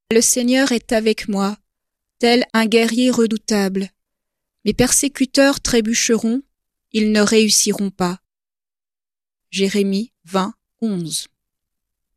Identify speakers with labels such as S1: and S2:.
S1: Le Seigneur est avec moi, tel un guerrier redoutable. Mes persécuteurs trébucheront, ils ne réussiront pas. Jérémie 20, 11.